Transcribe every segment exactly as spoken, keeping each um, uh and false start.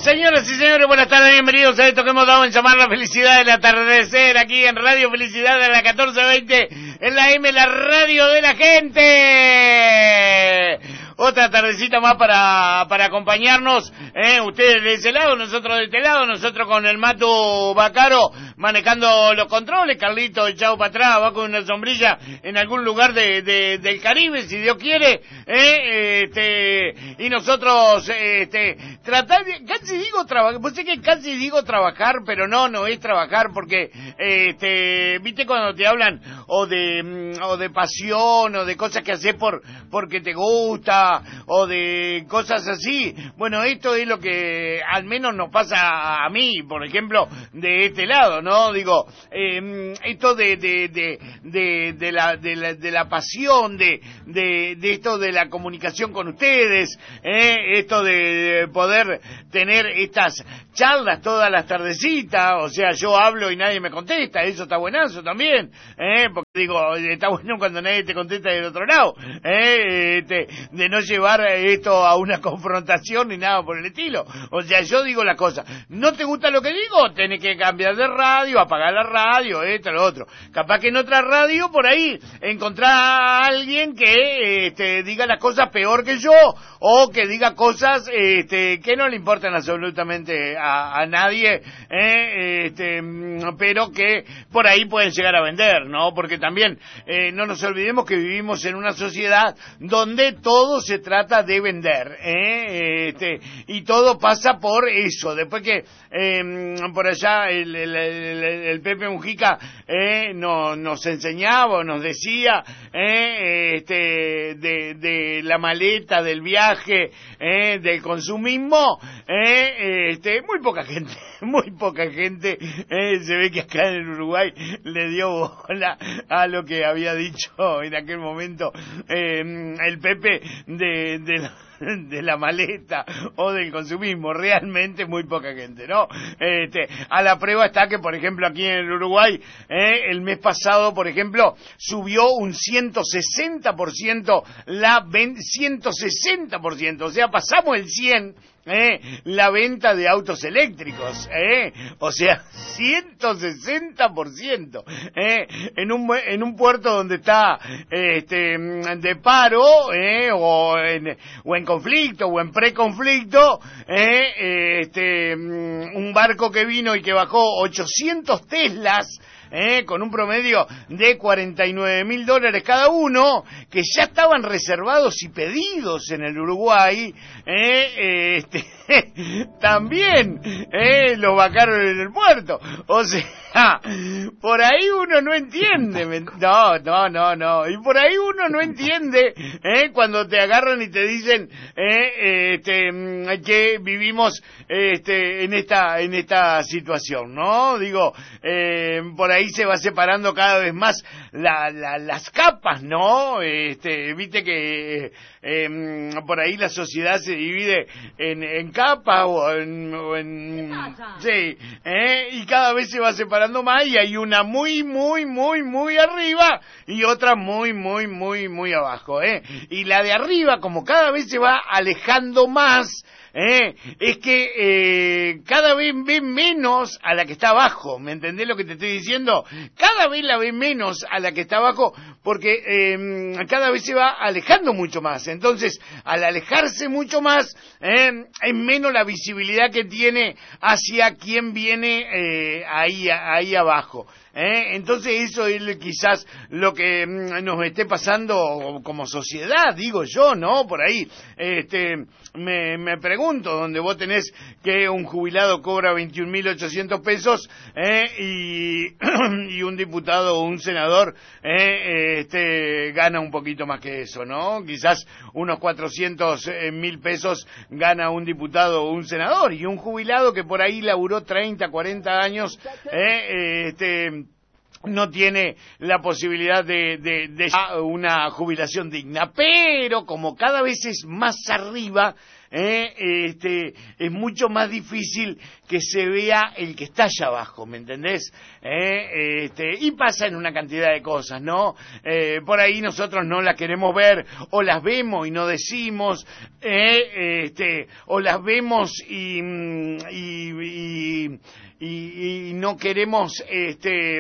Señoras y señores, buenas tardes, bienvenidos a esto que hemos dado en llamar la felicidad del atardecer, aquí en Radio Felicidad de la catorce veinte, en la M, la radio de la gente. Otra tardecita más para para acompañarnos, ¿eh? Ustedes de ese lado, nosotros de este lado, nosotros con el Matu Bacaro manejando los controles, Carlito echado para atrás, va con una sombrilla en algún lugar de, de del Caribe, si Dios quiere, ¿eh? Este, y nosotros, este, tratar de, casi digo trabajar, pues sé que casi digo trabajar, pero no, no es trabajar, porque, este, viste cuando te hablan o de, o de pasión, o de cosas que haces por, porque te gusta, o de cosas así. Bueno, esto es lo que al menos nos pasa a mí, por ejemplo, de este lado, ¿no? Digo, eh, esto de de de de, de, la, de la de la pasión, de de de esto de la comunicación con ustedes, eh, esto de poder tener estas charlas todas las tardecitas, o sea, yo hablo y nadie me contesta, eso está buenazo también, eh, porque digo, está bueno cuando nadie te contesta del otro lado, eh, este, de no llevar esto a una confrontación ni nada por el estilo. O sea, yo digo la cosa, ¿no te gusta lo que digo? Tenés que cambiar de radio, apagar la radio, esto, lo otro. Capaz que en otra radio, por ahí, encontrar a alguien que este, diga las cosas peor que yo, o que diga cosas este, que no le importan absolutamente a, a nadie, eh, este, pero que por ahí pueden llegar a vender, ¿no? Porque también eh, no nos olvidemos que vivimos en una sociedad donde todo se trata de vender, ¿eh? Este, y todo pasa por eso. Después que eh, por allá el, el, el, el Pepe Mujica eh, no, nos enseñaba o nos decía eh, este, de, de la maleta, del viaje, eh, del consumismo, eh, este, muy poca gente, muy poca gente eh, se ve que acá en Uruguay le dio bola a lo que había dicho en aquel momento eh, el Pepe de, de la, de la maleta o del consumismo. Realmente muy poca gente, ¿no? Este, a la prueba está que, por ejemplo, aquí en el Uruguay, eh, el mes pasado, por ejemplo, subió un ciento sesenta por ciento la ven, ciento sesenta por ciento, o sea, pasamos el cien. Eh, la venta de autos eléctricos, eh, o sea, ciento sesenta por ciento, eh, en un en un puerto donde está este de paro, eh, o en o en conflicto o en preconflicto, eh, este un barco que vino y que bajó ochocientos Teslas, Eh, con un promedio de cuarenta y nueve mil dólares cada uno, que ya estaban reservados y pedidos en el Uruguay, eh, este, también eh, los vacaron en el puerto. O sea, por ahí uno no entiende, no, no, no, no, y por ahí uno no entiende eh, cuando te agarran y te dicen eh, este, que vivimos este, en esta en esta situación, ¿no? Digo, eh, por ahí Ahí se va separando cada vez más la, la, las capas, ¿no? Este, viste que eh, por ahí la sociedad se divide en, en capas o en, o en sí, ¿eh? Y cada vez se va separando más y hay una muy, muy, muy, muy arriba y otra muy, muy, muy, muy abajo, ¿eh? Y la de arriba, como cada vez se va alejando más, Eh, es que eh, cada vez ve menos a la que está abajo, ¿me entendés lo que te estoy diciendo? Cada vez la ve menos a la que está abajo porque eh, cada vez se va alejando mucho más. Entonces, al alejarse mucho más, eh, es menos la visibilidad que tiene hacia quien viene eh, ahí, ahí abajo. ¿Eh? Entonces eso es quizás lo que nos esté pasando como sociedad, digo yo, ¿no? Por ahí, este, me, me pregunto, donde vos tenés que un jubilado cobra veintiún mil ochocientos pesos, ¿eh? y, y un diputado o un senador, ¿eh? este, gana un poquito más que eso, ¿no? Quizás unos cuatrocientos mil pesos gana un diputado o un senador, y un jubilado que por ahí laburó treinta, cuarenta años, ¿eh? este, no tiene la posibilidad de, de, de una jubilación digna. Pero como cada vez es más arriba, ¿eh? Este, es mucho más difícil que se vea el que está allá abajo, ¿me entendés? ¿Eh? Este, y pasa en una cantidad de cosas, ¿no? Eh, por ahí nosotros no las queremos ver, o las vemos y no decimos, ¿eh? Este, o las vemos y, y, y Y, y no queremos este,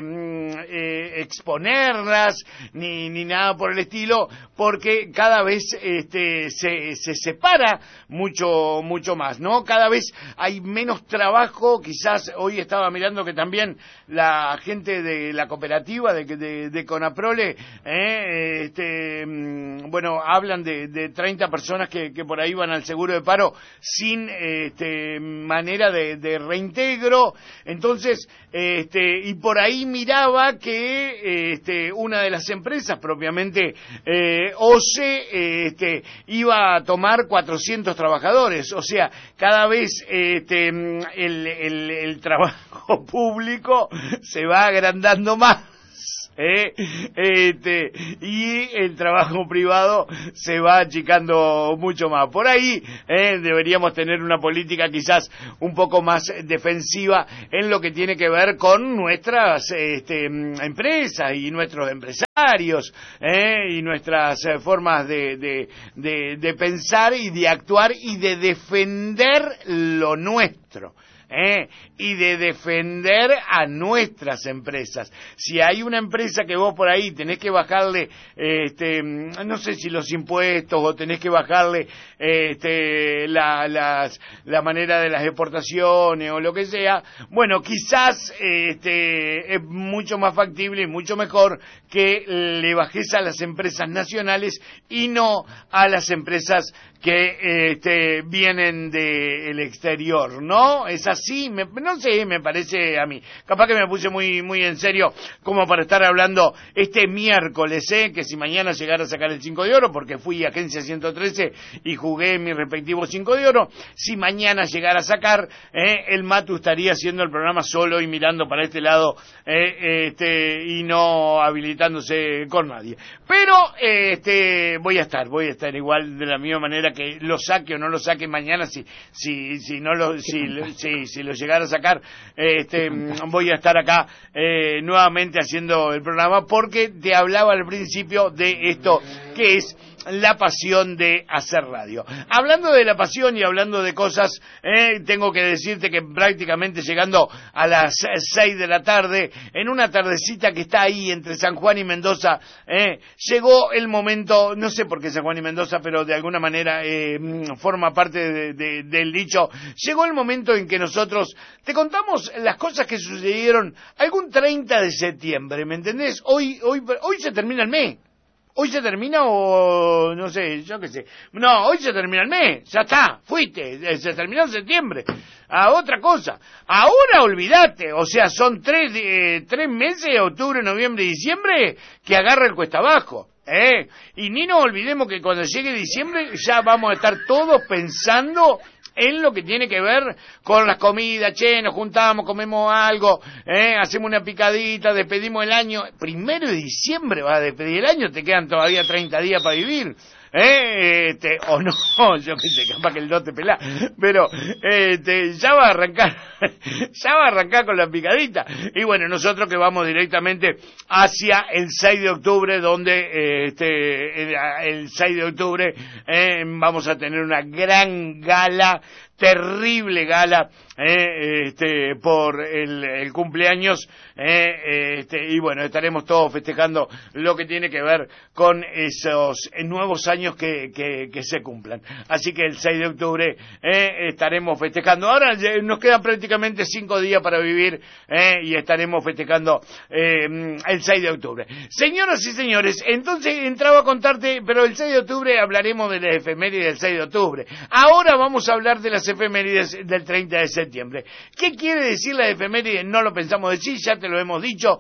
eh, exponerlas ni, ni nada por el estilo, porque cada vez este, se, se separa mucho mucho más, ¿no? Cada vez hay menos trabajo. Quizás hoy estaba mirando que también la gente de la cooperativa de, de, de Conaprole, eh, este, bueno, hablan de, de treinta personas que, que por ahí van al seguro de paro sin este, manera de, de reintegro. Entonces, este, y por ahí miraba que este, una de las empresas, propiamente eh, OCE, este, iba a tomar cuatrocientos trabajadores. O sea, cada vez este, el, el, el trabajo público se va agrandando más. ¿Eh? Este, y el trabajo privado se va achicando mucho más. Por ahí eh, deberíamos tener una política quizás un poco más defensiva en lo que tiene que ver con nuestras este, empresas y nuestros empresarios eh, y nuestras eh, formas de, de, de, de pensar y de actuar y de defender lo nuestro. ¿Eh? Y de defender a nuestras empresas. Si hay una empresa que vos por ahí tenés que bajarle, este, no sé si los impuestos o tenés que bajarle este, la, las, la manera de las exportaciones o lo que sea, bueno, quizás este, es mucho más factible y mucho mejor que le bajes a las empresas nacionales y no a las empresas que este, vienen del exterior, ¿no? Es así, me, no sé, me parece a mí. Capaz que me puse muy muy en serio como para estar hablando este miércoles, ¿eh? Que si mañana llegara a sacar el cinco de oro, porque fui a Agencia ciento trece y jugué mi respectivo cinco de oro, si mañana llegara a sacar, ¿eh? El Matu estaría haciendo el programa solo y mirando para este lado, ¿eh? Este, y no habilitándose con nadie. Pero este, voy a estar, voy a estar igual de la misma manera que lo saque o no lo saque mañana, si si si no lo si si, si lo llegara a sacar, este voy a estar acá eh, nuevamente haciendo el programa, porque te hablaba al principio de esto que es la pasión de hacer radio. Hablando de la pasión y hablando de cosas, eh, tengo que decirte que prácticamente llegando a las seis de la tarde, en una tardecita que está ahí entre San Juan y Mendoza, eh, llegó el momento, no sé por qué San Juan y Mendoza, pero de alguna manera eh, forma parte de, de, del dicho, llegó el momento en que nosotros te contamos las cosas que sucedieron algún treinta de septiembre, ¿me entendés? Hoy, hoy, hoy se termina el mes. ¿Hoy se termina o no sé, yo qué sé? No, hoy se termina el mes, ya está, fuiste, se terminó en septiembre. A otra cosa, ahora olvídate, o sea, son tres, eh, tres meses, octubre, noviembre y diciembre, que agarra el cuesta abajo. ¿Eh? Y ni nos olvidemos que cuando llegue diciembre ya vamos a estar todos pensando en lo que tiene que ver con las comidas. Che, nos juntamos, comemos algo, ¿eh? Hacemos una picadita, despedimos el año. Primero de diciembre vas a despedir el año, te quedan todavía treinta días para vivir. ¿Eh? Este, o no, yo qué sé, capaz que el no te pelá, pero este, ya va a arrancar, ya va a arrancar con la picadita. Y bueno, nosotros que vamos directamente hacia el seis de octubre, donde este, el, el seis de octubre eh, vamos a tener una gran gala, terrible gala, eh, este, por el, el cumpleaños, eh, este, y bueno, estaremos todos festejando lo que tiene que ver con esos nuevos años que, que, que se cumplan. Así que el seis de octubre eh, estaremos festejando. Ahora nos quedan prácticamente cinco días para vivir, eh, y estaremos festejando eh, el seis de octubre. Señoras y señores, entonces entraba a contarte, pero el seis de octubre hablaremos de la efeméride del seis de octubre. Ahora vamos a hablar de las efemérides del treinta de septiembre. ¿Qué quiere decir la efeméride? No lo pensamos decir, ya te lo hemos dicho,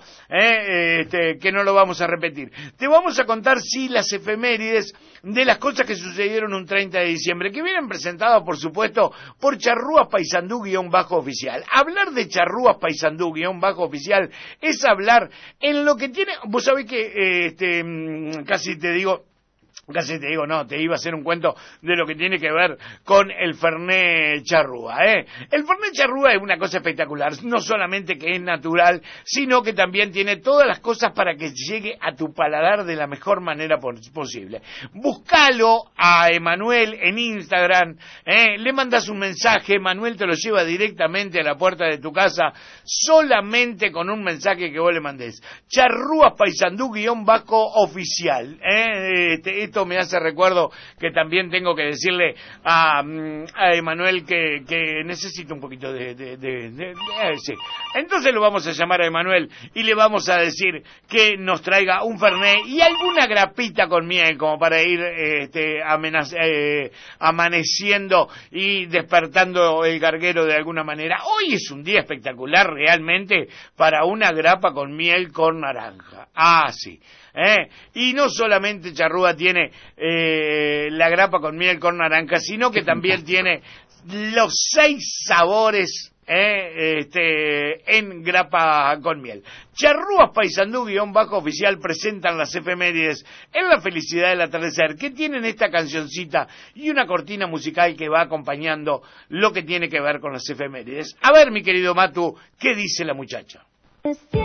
eh, este, que no lo vamos a repetir. Te vamos a contar, sí, las efemérides de las cosas que sucedieron un treinta de diciembre, que vienen presentadas, por supuesto, por Charrúas Paysandú guión bajo oficial. Hablar de Charrúas Paysandú guión bajo oficial es hablar en lo que tiene, vos sabés que, eh, este, casi te digo, Casi te digo, no, te iba a hacer un cuento de lo que tiene que ver con el Fernet Charrúa, ¿eh? El Fernet Charrúa es una cosa espectacular, no solamente que es natural, sino que también tiene todas las cosas para que llegue a tu paladar de la mejor manera posible. Búscalo a Emanuel en Instagram, ¿eh? Le mandas un mensaje, Emanuel te lo lleva directamente a la puerta de tu casa, solamente con un mensaje que vos le mandés. Charrúas Paysandú guión bajo oficial, ¿eh? Este, esto me hace recuerdo que también tengo que decirle a, a Emanuel que, que necesito un poquito de... de, de, de, de eh, sí. Entonces lo vamos a llamar a Emanuel y le vamos a decir que nos traiga un Fernet y alguna grapita con miel como para ir este, amenaz, eh, amaneciendo y despertando el garguero de alguna manera. Hoy es un día espectacular realmente para una grapa con miel con naranja. Ah, sí. ¿Eh? Y no solamente Charrúa tiene eh, la grapa con miel con naranja, sino que también tiene los seis sabores eh, este, en grapa con miel. Charrúas Paysandú guión bajo oficial presentan las efemérides en la felicidad del atardecer, que tienen esta cancioncita y una cortina musical que va acompañando lo que tiene que ver con las efemérides. A ver, mi querido Matu, ¿qué dice la muchacha?